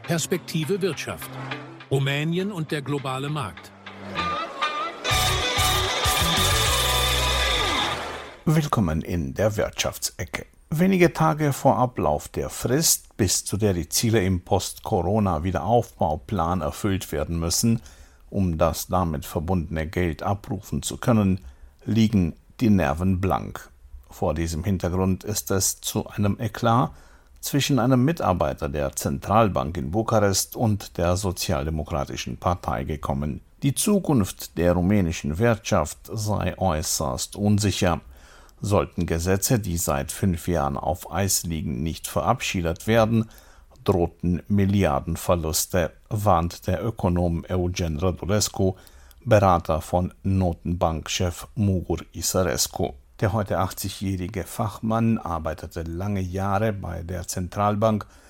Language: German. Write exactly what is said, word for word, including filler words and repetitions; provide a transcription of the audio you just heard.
Perspektive Wirtschaft. Rumänien und der globale Markt. Willkommen in der Wirtschaftsecke. Wenige Tage vor Ablauf der Frist, bis zu der die Ziele im Post-Corona-Wiederaufbauplan erfüllt werden müssen, um das damit verbundene Geld abrufen zu können, liegen die Nerven blank. Vor diesem Hintergrund ist es zu einem Eklat zwischen einem Mitarbeiter der Zentralbank in Bukarest und der Sozialdemokratischen Partei gekommen. Die Zukunft der rumänischen Wirtschaft sei äußerst unsicher. Sollten Gesetze, die seit fünf Jahren auf Eis liegen, nicht verabschiedet werden, drohten Milliardenverluste, warnt der Ökonom Eugen Radulescu, Berater von Notenbankchef Mugur Isărescu. Der heute achtzigjährige Fachmann arbeitete lange Jahre bei der Zentralbank